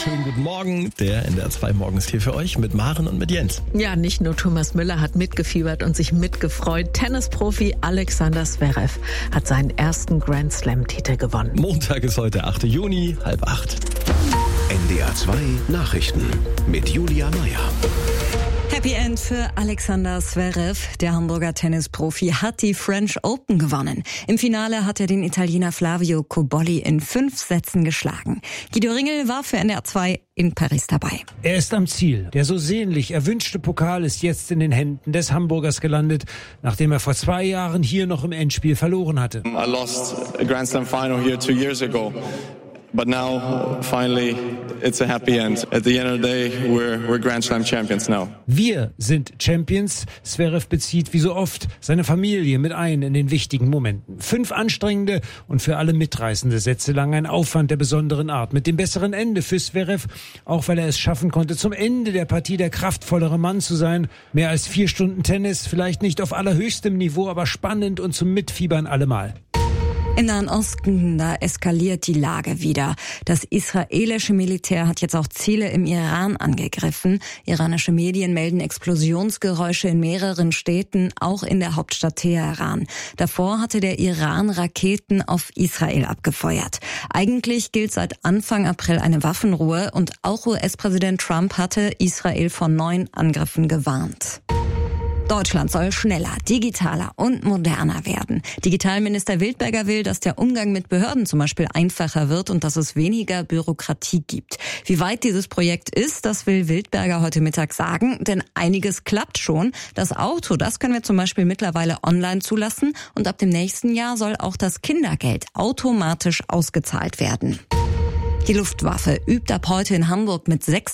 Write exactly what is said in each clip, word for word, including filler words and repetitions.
schönen guten Morgen. Der N D R zwei Morgen ist hier für euch mit Maren und mit Jens. Ja, nicht nur Thomas Müller hat mitgefiebert und sich mitgefreut. Tennisprofi Alexander Zverev hat seinen ersten Grand Slam-Titel gewonnen. Montag ist heute achter Juni, halb acht. N D R zwei Nachrichten mit Julia Meyer. Happy End für Alexander Zverev. Der Hamburger Tennisprofi hat die French Open gewonnen. Im Finale hat er den Italiener Flavio Cobolli in fünf Sätzen geschlagen. Guido Ringel war für N D R zwei in Paris dabei. Er ist am Ziel. Der so sehnlich erwünschte Pokal ist jetzt in den Händen des Hamburgers gelandet, nachdem er vor zwei Jahren hier noch im Endspiel verloren hatte. I lost a Grand Slam final here two years ago. But now, finally, it's a happy end. At the end of the day, we're, we're Grand Slam champions now. Wir sind Champions. Zverev bezieht wie so oft seine Familie mit ein in den wichtigen Momenten. Fünf anstrengende und für alle mitreißende Sätze lang ein Aufwand der besonderen Art. Mit dem besseren Ende für Zverev, auch weil er es schaffen konnte, zum Ende der Partie der kraftvollere Mann zu sein. Mehr als vier Stunden Tennis, vielleicht nicht auf allerhöchstem Niveau, aber spannend und zum Mitfiebern allemal. Im Nahen Osten, da eskaliert die Lage wieder. Das israelische Militär hat jetzt auch Ziele im Iran angegriffen. Iranische Medien melden Explosionsgeräusche in mehreren Städten, auch in der Hauptstadt Teheran. Davor hatte der Iran Raketen auf Israel abgefeuert. Eigentlich gilt seit Anfang April eine Waffenruhe und auch U S-Präsident Trump hatte Israel vor neuen Angriffen gewarnt. Deutschland soll schneller, digitaler und moderner werden. Digitalminister Wildberger will, dass der Umgang mit Behörden zum Beispiel einfacher wird und dass es weniger Bürokratie gibt. Wie weit dieses Projekt ist, das will Wildberger heute Mittag sagen, denn einiges klappt schon. Das Auto, das können wir zum Beispiel mittlerweile online zulassen und ab dem nächsten Jahr soll auch das Kindergeld automatisch ausgezahlt werden. Die Luftwaffe übt ab heute in Hamburg mit sechs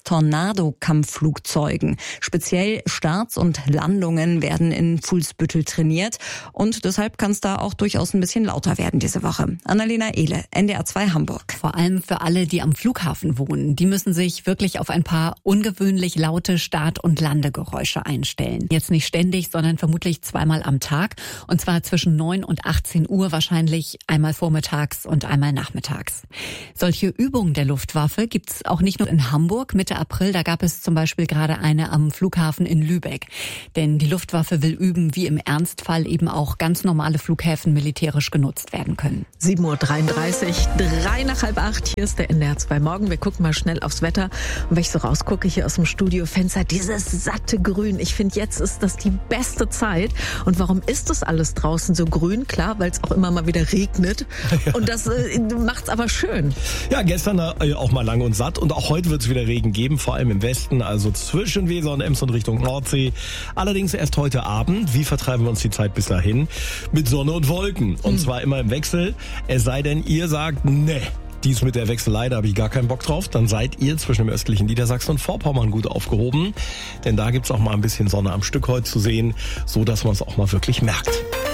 Tornado-Kampfflugzeugen. Speziell Starts und Landungen werden in Fuhlsbüttel trainiert und deshalb kann es da auch durchaus ein bisschen lauter werden diese Woche. Annalena Ehle, N D R zwei Hamburg. Vor allem für alle, die am Flughafen wohnen. Die müssen sich wirklich auf ein paar ungewöhnlich laute Start- und Landegeräusche einstellen. Jetzt nicht ständig, sondern vermutlich zweimal am Tag. Und zwar zwischen neun und achtzehn Uhr wahrscheinlich einmal vormittags und einmal nachmittags. Solche Übungen der Luftwaffe gibt's auch nicht nur in Hamburg. Mitte April, da gab es zum Beispiel gerade eine am Flughafen in Lübeck. Denn die Luftwaffe will üben, wie im Ernstfall eben auch ganz normale Flughäfen militärisch genutzt werden können. sieben Uhr dreiunddreißig, drei nach halb acht. Hier ist der N D R zwei Morgen. Wir gucken mal schnell aufs Wetter. Und wenn ich so rausgucke hier aus dem Studiofenster, dieses satte Grün. Ich finde, jetzt ist das die beste Zeit. Und warum ist das alles draußen so grün? Klar, weil es auch immer mal wieder regnet. Und das äh, macht's aber schön. Ja, gestern auch mal lang und satt und auch heute wird es wieder Regen geben, vor allem im Westen, also zwischen Weser und Ems und Richtung Nordsee. Allerdings erst heute Abend. Wie vertreiben wir uns die Zeit bis dahin? Mit Sonne und Wolken. Und hm. zwar immer im Wechsel. Es sei denn, ihr sagt, ne. Dies mit der Wechselei, da habe ich gar keinen Bock drauf. Dann seid ihr zwischen dem östlichen Niedersachsen und Vorpommern gut aufgehoben. Denn da gibt's auch mal ein bisschen Sonne am Stück heute zu sehen, so dass man es auch mal wirklich merkt.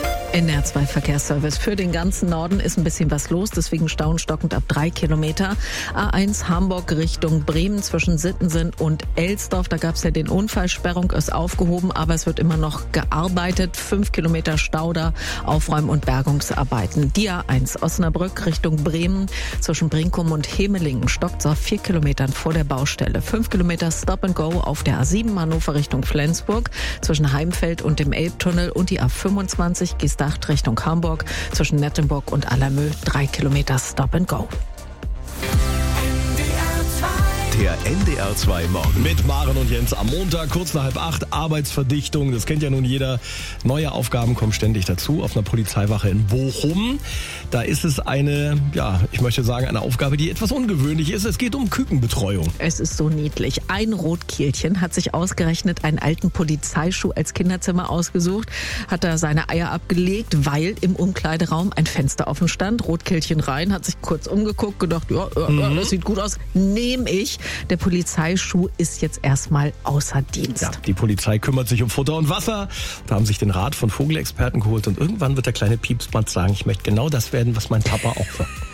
N D R zwei Verkehrsservice. Für den ganzen Norden ist ein bisschen was los, deswegen Stauen stockend ab drei Kilometer. A eins Hamburg Richtung Bremen zwischen Sittensen und Elsdorf. Da gab es ja den Unfall, Sperrung ist aufgehoben, aber es wird immer noch gearbeitet. Fünf Kilometer Stau da, Aufräum- und Bergungsarbeiten. Die A eins Osnabrück Richtung Bremen zwischen Brinkum und Hemelingen stockt auf vier Kilometern vor der Baustelle. Fünf Kilometer Stop and Go auf der A sieben Hannover Richtung Flensburg zwischen Heimfeld und dem Elbtunnel und die A fünfundzwanzig Gestacht Richtung Hamburg zwischen Nettenburg und Allermühl. Drei Kilometer Stop and Go. Der N D R zwei Morgen. Mit Maren und Jens am Montag, kurz nach halb acht, Arbeitsverdichtung. Das kennt ja nun jeder. Neue Aufgaben kommen ständig dazu auf einer Polizeiwache in Bochum. Da ist es eine, ja, ich möchte sagen, eine Aufgabe, die etwas ungewöhnlich ist. Es geht um Kükenbetreuung. Es ist so niedlich. Ein Rotkehlchen hat sich ausgerechnet einen alten Polizeischuh als Kinderzimmer ausgesucht, hat da seine Eier abgelegt, weil im Umkleideraum ein Fenster offen stand. Rotkehlchen rein, hat sich kurz umgeguckt, gedacht, ja, ja, Mhm. das sieht gut aus, nehme ich. Der Polizeischuh ist jetzt erstmal außer Dienst. Ja, die Polizei kümmert sich um Futter und Wasser. Da haben sich den Rat von Vogelexperten geholt und irgendwann wird der kleine Piepsmatz sagen, ich möchte genau das werden, was mein Papa auch war.